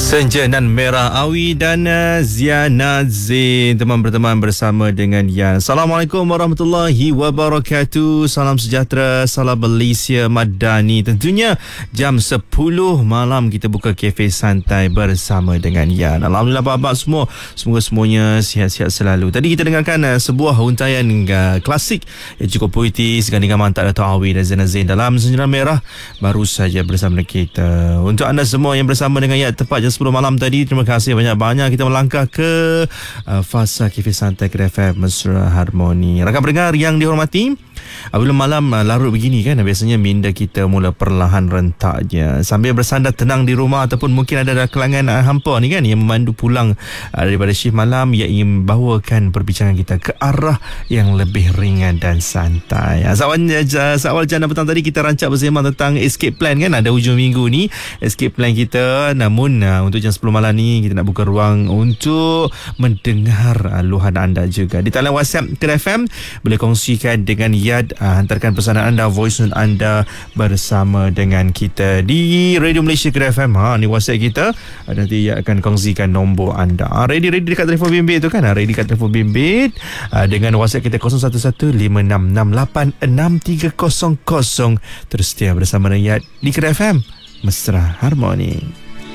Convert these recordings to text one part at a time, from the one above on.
Senjenan Merah Awi dan Ziana Zain berteman bersama dengan Yan. Assalamualaikum warahmatullahi wabarakatuh. Salam sejahtera, salam Malaysia Madani. Tentunya jam 10 malam kita buka kafe santai bersama dengan Yan. Alhamdulillah abang semua, semoga semuanya sihat-sihat selalu. Tadi kita dengarkan sebuah huntaian klasik yang cukup puitis, gandingan mantap Dato' Awi dan Ziana Zain dalam Senjenan Merah baru saja bersama kita. Untuk anda semua yang bersama dengan Yan tepat jam 10 malam tadi, terima kasih banyak-banyak. Kita melangkah ke fasa kafe santai Kedai FM Mesra Harmoni. Rakan pendengar yang dihormati, apabila malam larut begini kan, biasanya minda kita mula perlahan rentaknya sambil bersandar tenang di rumah, ataupun mungkin ada kelangan hampa ni kan yang memandu pulang daripada shift malam, yang ingin bawakan perbincangan kita ke arah yang lebih ringan dan santai. Seawal jam petang tadi kita rancak bersembang tentang escape plan kan, ada hujung minggu ni escape plan kita. Namun untuk jam 10 malam ni kita nak buka ruang untuk mendengar luahan anda juga. Di talian WhatsApp Kedai FM boleh kongsikan dengan Yad, hantarkan pesanan anda, voice note anda bersama dengan kita di Radio Malaysia Kedai FM. Ni WhatsApp kita, nanti Yad akan kongsikan nombor anda. Ready dekat telefon bimbit tu kan, ready dekat telefon bimbit dengan WhatsApp kita 0115666300. Terus setia bersama dengan Yad di Kedai FM Mesra Harmoni.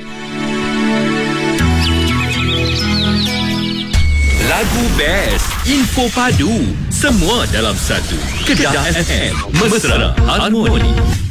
Lagu best, info padu, semua dalam satu. Kedah FM Mesra Harmoni.